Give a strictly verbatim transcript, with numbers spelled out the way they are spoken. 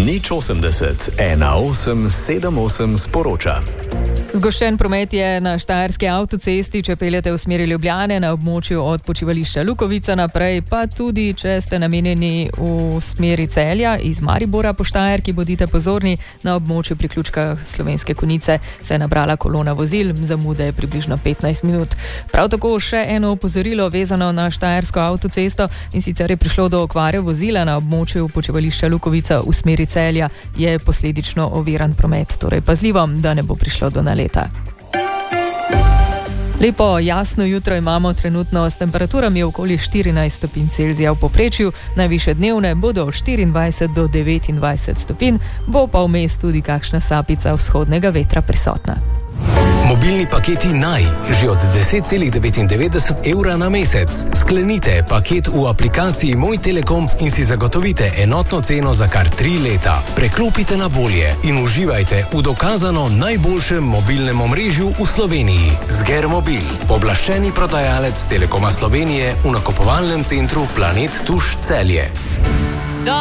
Nič osemdeset, ena osem sedem osem sporoča. Zgoščen promet je na štajerski avtocesti, če peljete v smeri Ljubljane, na območju od počivališča Lukovica naprej, pa tudi, če ste namenjeni v smeri Celja iz Maribora po Štajerki, bodite pozorni, na območju priključka Slovenske Konjice se je nabrala kolona vozil, zamude je približno petnajst minut. Prav tako še eno opozorilo vezano na štajersko avtocesto, in sicer je prišlo do okvare vozila na območju počivališča Lukovica v smeri Celja, je posledično oviran promet, torej pazljivo, da ne bo prišlo do naleta. Lepo jasno jutro imamo trenutno s temperaturami okoli štirinajst stopinj Celzija v povprečju, najvišje dnevne bodo od štiriindvajset do devetindvajset stopinj, bo pa vmes tudi kakšna sapica vzhodnega vetra prisotna. Mobilni paketi Naj, že od deset celih devetindevetdeset evra na mesec. Sklenite paket v aplikaciji Moj Telekom in si zagotovite enotno ceno za kar tri leta. Preklopite na bolje in uživajte v dokazano najboljšem mobilnem omrežju v Sloveniji. Zgermobil, pooblaščeni prodajalec Telekoma Slovenije v nakupovalnem centru Planet Tuš Celje.